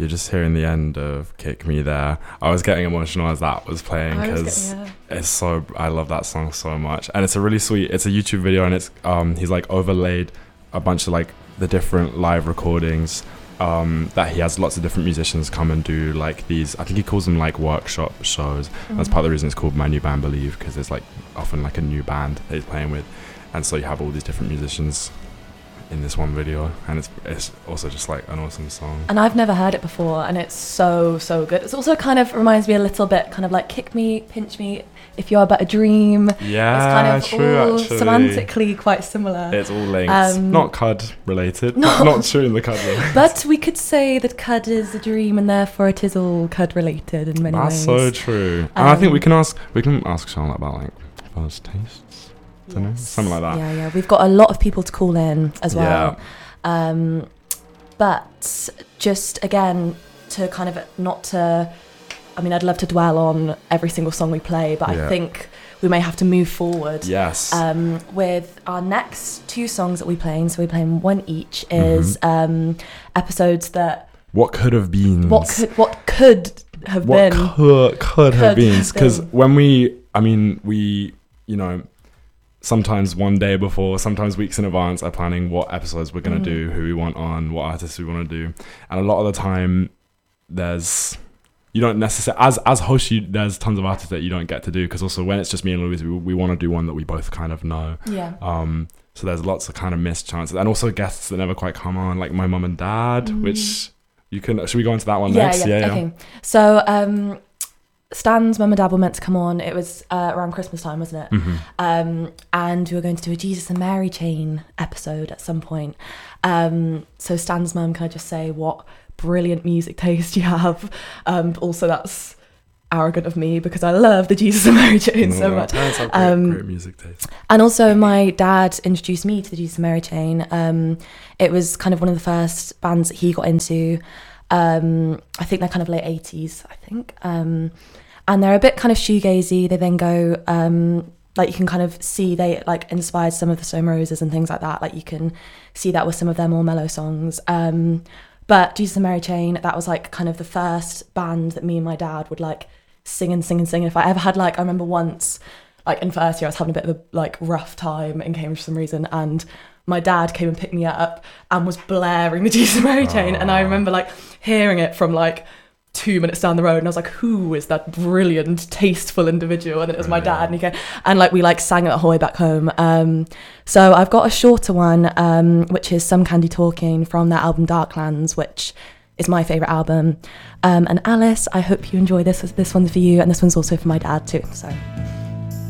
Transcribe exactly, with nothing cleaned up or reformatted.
you're just hearing the end of Kick Me there. I was getting emotional as that was playing because yeah. it's so, I love that song so much. And it's a really sweet, it's a YouTube video, and it's, um, he's like overlaid a bunch of like the different live recordings um, that he has lots of different musicians come and do like these, I think he calls them like workshop shows. Mm-hmm. That's part of the reason it's called My New Band Believe, because there's like often like a new band that he's playing with. And so you have all these different musicians in this one video, and it's it's also just like an awesome song. And I've never heard it before, and it's so so good. It's also kind of reminds me a little bit kind of like Kick Me, Pinch Me, If You're But a Dream. Yeah, it's kind of true, all actually. semantically quite similar. It's all linked. Um, not C U D related. No. Not true in the C U D related. But we could say that C U D is a dream, and therefore it is all C U D related in many That's ways. That's so true. Um, and I think we can ask we can ask Charlotte about like first tastes. I don't yes. know, something like that. Yeah, yeah. We've got a lot of people to call in as well. Yeah. Um, but just again, to kind of not to, I mean, I'd love to dwell on every single song we play, but yeah. I think we may have to move forward. Yes. Um, with our next two songs that we're playing, so we're playing one each, is mm-hmm. um, episodes that. What could have been. What could what could have what been. What could, could have been. Because been. when we, I mean, we, you know, sometimes one day before, sometimes weeks in advance, are planning what episodes we're going to mm. do, who we want on, what artists we want to do. And a lot of the time, there's, you don't necessarily, as as host, you, there's tons of artists that you don't get to do, because also when it's just me and Louise, we, we want to do one that we both kind of know. Yeah. Um. So there's lots of kind of missed chances. And also guests that never quite come on, like my mum and dad, mm. which you can, should we go into that one yeah, next? Yeah, yeah, okay. Yeah. So, um, Stan's mum and dad were meant to come on. It was uh, around Christmas time, wasn't it? Mm-hmm. Um, and we were going to do a Jesus and Mary chain episode at some point. Um, so Stan's mum, can I just say what brilliant music taste you have? Um, also, that's arrogant of me because I love the Jesus and Mary chain no, so much. That's a great, um, great music taste. And also, my dad introduced me to the Jesus and Mary chain. Um, it was kind of one of the first bands that he got into. Um, I think they're kind of late eighties, I think. Um, and they're a bit kind of shoegazy. They then go, um, like you can kind of see they like inspired some of the Stone Roses and things like that. Like you can see that with some of their more mellow songs. Um, but Jesus and Mary Chain, that was like kind of the first band that me and my dad would like sing and sing and sing. And if I ever had like, I remember once, like in first year, I was having a bit of a like rough time in Cambridge for some reason, and my dad came and picked me up and was blaring the Jesus and Mary Chain. And I remember like hearing it from like two minutes down the road, and I was like, who is that brilliant, tasteful individual? And then it was my dad, and he came, and like we like sang it the whole way back home. Um, so I've got a shorter one, um, which is Some Candy Talking from their album Darklands, which is my favourite album. Um, and Alice, I hope you enjoy this. This one's for you, and this one's also for my dad too. So.